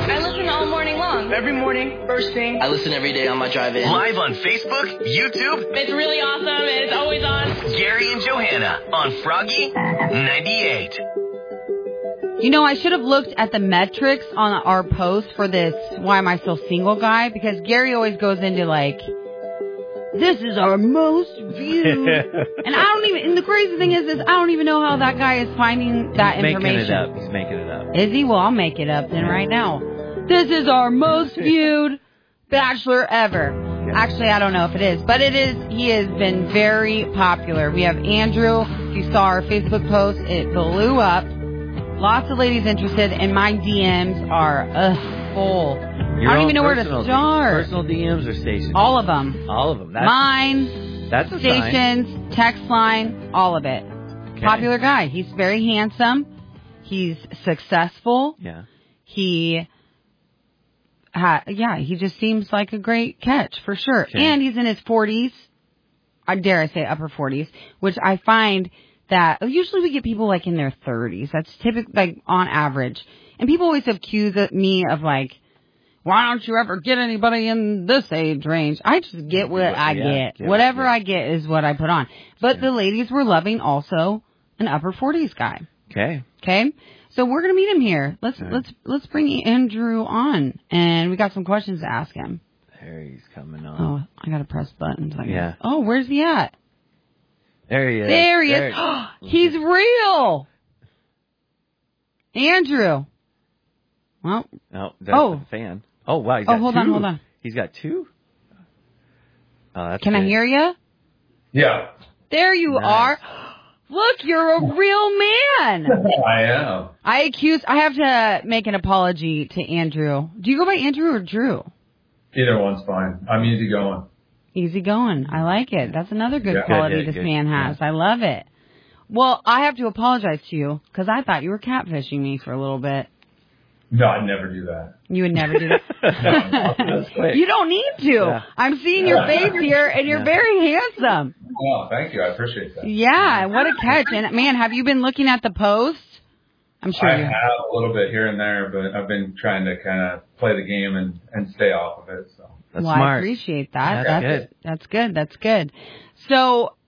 I listen all morning long. Every morning, first thing. I listen every day on my drive in. Live on Facebook, YouTube. It's really awesome and it's always on. Gary and Johanna on Froggy 98. You know, I should have looked at the metrics on our post for this Why Am I Still Single guy, because Gary always goes into like, this is our most viewed. And I don't even, and the crazy thing is I don't even know how that guy is finding that information. He's making it up. Is he? Well, I'll make it up then right now. This is our most viewed bachelor ever. Actually, I don't know if it is, but it is. He has been very popular. We have Andrew. If you saw our Facebook post, it blew up. Lots of ladies interested, and my DMs are full. I don't even know where to start. Personal DMs or stations? All of them. All of them. Mine, that's a stations, sign. Text line, all of it. Okay. Popular guy. He's very handsome. He's successful. Yeah. He just seems like a great catch for sure. Okay. And he's in his 40s. I dare I say upper 40s, which I find that usually we get people like in their 30s. That's typically like on average. And people always accuse me of like, why don't you ever get anybody in this age range? I just get what I get. Whatever I get is what I put on. But the ladies were loving also an upper 40s guy. Okay. Okay. So we're gonna meet him here. Let's bring Andrew on, and we got some questions to ask him. There he's coming on. Oh, I gotta press buttons. Yeah. Oh, where's he at? There he is. There he is. He's real. Andrew. Well. No, that's a fan. Oh, wow. He's got hold on. He's got two? Oh, that's Can I hear you? Yeah. There you are. Look, you're a real man. I am. I have to make an apology to Andrew. Do you go by Andrew or Drew? Either one's fine. I'm easygoing. Easygoing. I like it. That's another good quality this man has. I love it. Well, I have to apologize to you because I thought you were catfishing me for a little bit. No, I'd never do that. You would never do that. You don't need to. Yeah. I'm seeing your face here, and you're very handsome. Oh, thank you. I appreciate that. Yeah, what a catch. And, man, have you been looking at the post? I'm sure I have a little bit here and there, but I've been trying to kind of play the game and stay off of it. So that's smart. I appreciate that. That's good. That's good. So